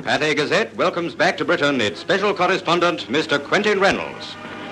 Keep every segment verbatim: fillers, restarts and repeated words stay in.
Cathay Gazette welcomes back to Britain its special correspondent, Mister Quentin Reynolds.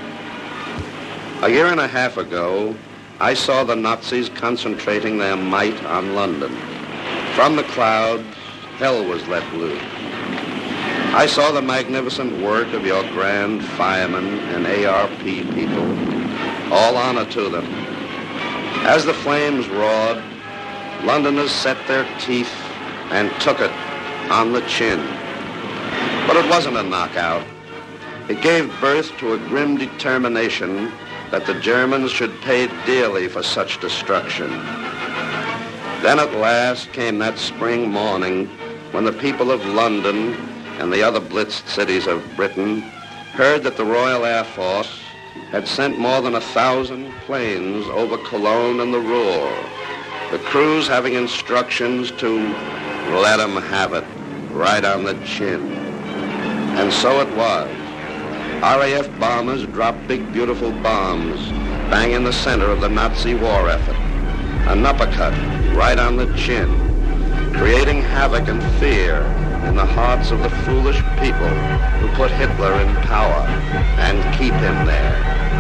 A year and a half ago, I saw the Nazis concentrating their might on London. From the clouds, hell was let loose. I saw the magnificent work of your grand firemen and A R P people. All honor to them. As the flames roared, Londoners set their teeth and took it on the chin. But it wasn't a knockout. It gave birth to a grim determination that the Germans should pay dearly for such destruction. Then at last came that spring morning when the people of London and the other blitzed cities of Britain heard that the Royal Air Force had sent more than a thousand planes over Cologne and the Ruhr, the crews having instructions to let them have it right on the chin. And so it was. R A F bombers dropped big, beautiful bombs bang in the center of the Nazi war effort. An uppercut right on the chin, creating havoc and fear in the hearts of the foolish people who put Hitler in power and keep him there.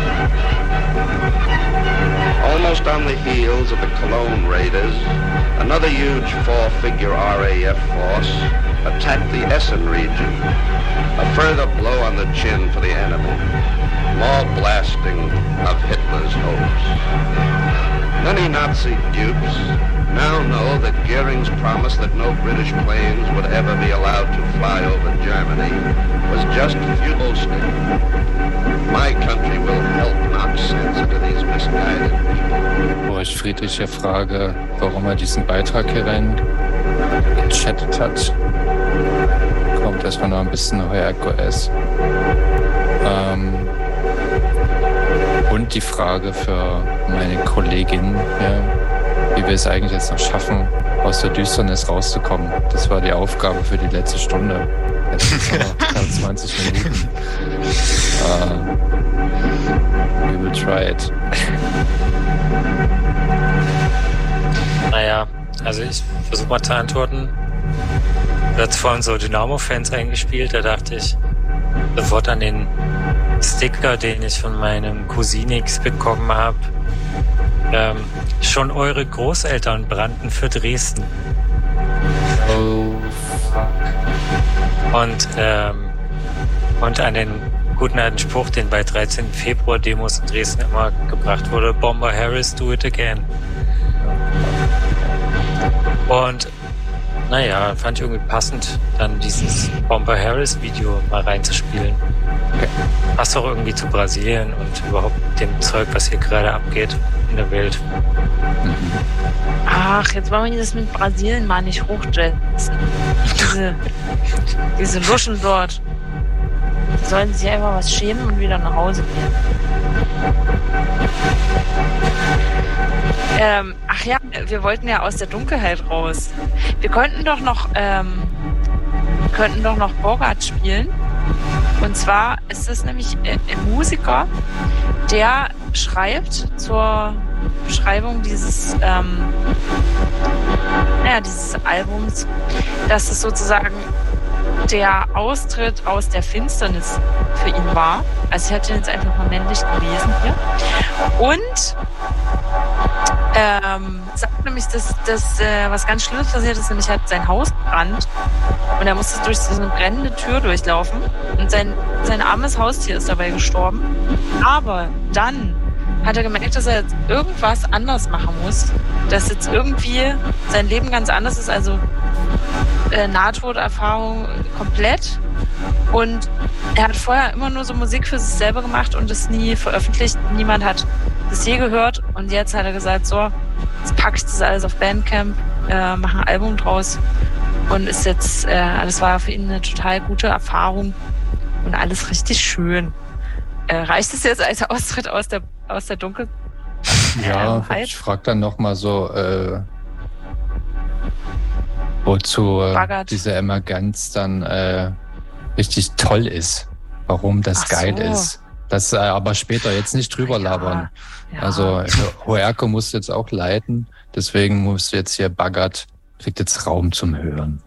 Almost on the heels of the Cologne raiders, another huge four-figure R A F force attacked the Essen region. A further blow on the chin for the enemy. More blasting of Hitler's hopes. Many Nazi dupes now know that Goering's promise that no British planes would ever be allowed to fly over Germany was just futile. My country will help knock sense into these misguided people. Wo ich Friedrich ja frage, warum er diesen Beitrag hier rein gechattet hat, kommt erstmal noch ein bisschen Hoerko S. Ähm, und die Frage für meine Kollegin, ja, wie wir es eigentlich jetzt noch schaffen, aus der Düsternis rauszukommen. Das war die Aufgabe für die letzte Stunde. Jetzt sind es noch zwanzig Minuten. Uh, we will try it. Naja, also ich versuche mal zu antworten. Du hast vorhin so Dynamo-Fans eingespielt, da dachte ich sofort an den Sticker, den ich von meinem Cousinix bekommen habe. Ähm, schon eure Großeltern brannten für Dresden. Oh, fuck. Und, ähm, und an den guten alten Spruch, den bei dreizehnten Februar-Demos in Dresden immer gebracht wurde: Bomber Harris, do it again. Und naja, fand ich irgendwie passend, dann dieses Bomber Harris Video mal reinzuspielen. Okay. Passt doch irgendwie zu Brasilien und überhaupt dem Zeug, was hier gerade abgeht in der Welt. Mhm. Ach, jetzt wollen wir das mit Brasilien mal nicht hochjetzen. diese, diese Luschen dort. Die sollen sich einfach was schämen und wieder nach Hause gehen. Ähm, ach ja, wir wollten ja aus der Dunkelheit raus. Wir könnten doch noch, ähm, könnten doch noch Bogart spielen. Und zwar ist es nämlich ein Musiker, der schreibt zur Beschreibung dieses, ähm, naja, dieses Albums, dass es sozusagen der Austritt aus der Finsternis für ihn war. Also ich hatte ihn jetzt einfach mal männlich gelesen hier. Und ähm, sagt nämlich, dass, dass äh, was ganz Schlimmes passiert ist, nämlich hat sein Haus gebrannt und er musste durch so eine brennende Tür durchlaufen und sein, sein armes Haustier ist dabei gestorben. Aber dann hat er gemerkt, dass er jetzt irgendwas anders machen muss, dass jetzt irgendwie sein Leben ganz anders ist, also äh, Nahtoderfahrung komplett. Und er hat vorher immer nur so Musik für sich selber gemacht und es nie veröffentlicht. Niemand hat das je gehört. Und jetzt hat er gesagt, so, jetzt packe ich das alles auf Bandcamp, äh, mache ein Album draus. Und ist jetzt, äh, das war für ihn eine total gute Erfahrung und alles richtig schön. Äh, reicht es jetzt als Austritt aus der, aus der Dunkel? Ja, äh, ich frage dann nochmal so, äh, wozu äh, diese Emergenz dann äh, richtig toll ist, warum das Ach geil so. ist. Das äh, aber später jetzt nicht drüber ja, labern. Ja. Also Hoerko muss jetzt auch leiten, deswegen muss jetzt hier Baggert, kriegt jetzt Raum zum Hören.